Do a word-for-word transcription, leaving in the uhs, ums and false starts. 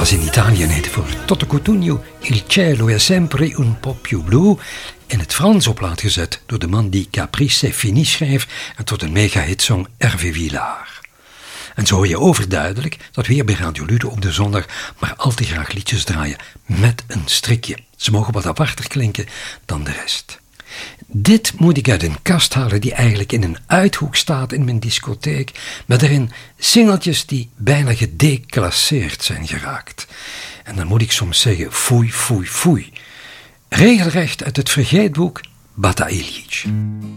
was in Italië heette voor Toto Cutugno, Il cielo è sempre un po' più blu, in het Frans op plaat gezet door de man die Caprice et Fini schreef en tot een mega-hitsong Hervé Villard. En zo hoor je overduidelijk dat we hier bij Radio Ludo op de zondag maar al te graag liedjes draaien met een strikje. Ze mogen wat aparter klinken dan de rest. Dit moet ik uit een kast halen die eigenlijk in een uithoek staat in mijn discotheek, met erin singeltjes die bijna gedeclasseerd zijn geraakt. En dan moet ik soms zeggen foei, foei, foei. Regelrecht uit het vergeetboek Bata Iljic.